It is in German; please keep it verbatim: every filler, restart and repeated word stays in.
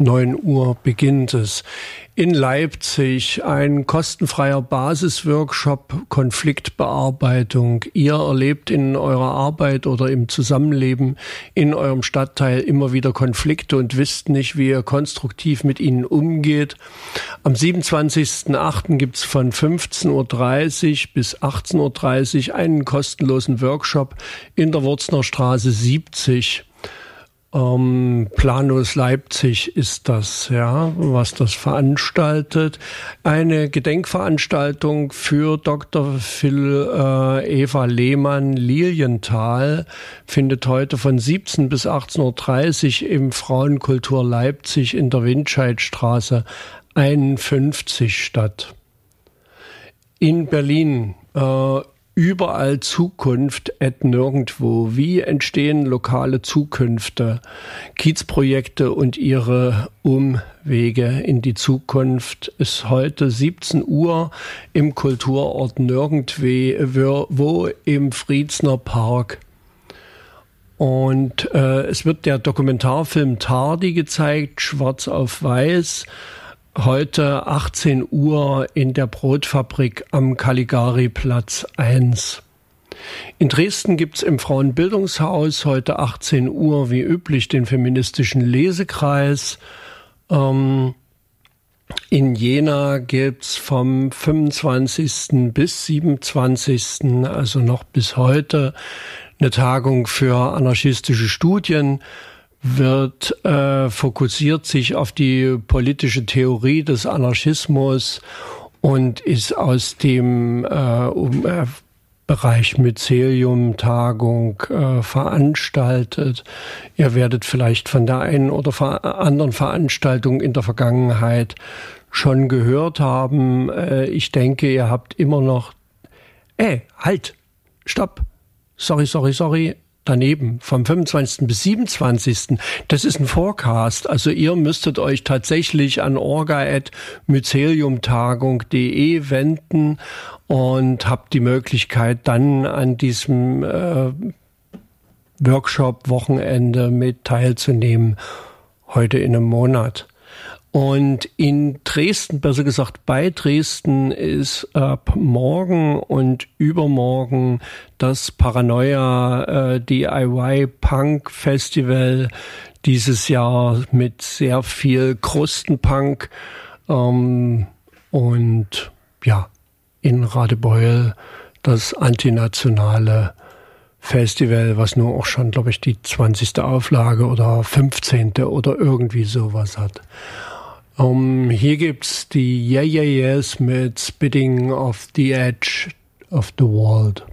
neun Uhr beginnt es. In Leipzig ein kostenfreier Basisworkshop Konfliktbearbeitung. Ihr erlebt in eurer Arbeit oder im Zusammenleben in eurem Stadtteil immer wieder Konflikte und wisst nicht, wie ihr konstruktiv mit ihnen umgeht. Am siebenundzwanzigsten achten gibt es von fünfzehn Uhr dreißig bis achtzehn Uhr dreißig einen kostenlosen Workshop in der Wurzner Straße siebzig. Ähm, Planus Leipzig ist das, ja, was das veranstaltet. Eine Gedenkveranstaltung für Doktor Phil äh, Eva Lehmann Lilienthal findet heute von siebzehn bis achtzehn Uhr dreißig im Frauenkultur Leipzig in der Windscheidstraße einundfünfzig statt. In Berlin äh, Überall Zukunft at nirgendwo. Wie entstehen lokale Zukünfte, Kiezprojekte und ihre Umwege in die Zukunft ist heute siebzehn Uhr im Kulturort Nirgendwo wo im Friedsner Park. Und äh, es wird der Dokumentarfilm Tardi gezeigt, schwarz auf weiß. Heute achtzehn Uhr in der Brotfabrik am Caligari-Platz eins. In Dresden gibt's im Frauenbildungshaus heute achtzehn Uhr wie üblich den feministischen Lesekreis. Ähm, in Jena gibt's vom fünfundzwanzigsten bis siebenundzwanzigsten, also noch bis heute, eine Tagung für anarchistische Studien. Wird äh, fokussiert sich auf die politische Theorie des Anarchismus und ist aus dem äh, um, äh, Bereich Mycelium-Tagung äh, veranstaltet. Ihr werdet vielleicht von der einen oder ver- anderen Veranstaltung in der Vergangenheit schon gehört haben. Äh, ich denke, ihr habt immer noch... Ey, halt, stopp, sorry, sorry, sorry. Daneben, vom fünfundzwanzigsten bis siebenundzwanzigsten Das ist ein Forecast. Also ihr müsstet euch tatsächlich an orga at myceliumtagung punkt de wenden und habt die Möglichkeit, dann an diesem äh, Workshop-Wochenende mit teilzunehmen, heute in einem Monat. Und in Dresden, besser gesagt bei Dresden, ist ab morgen und übermorgen das Paranoia äh, D I Y Punk Festival, dieses Jahr mit sehr viel Krustenpunk. Ähm, und ja, in Radebeul das antinationale Festival, was nur auch schon, glaube ich, die zwanzigste Auflage oder fünfzehnte oder irgendwie sowas hat. Um, hier gibt's die Yeah Yeah Yeahs mit Spitting off the Edge of the World.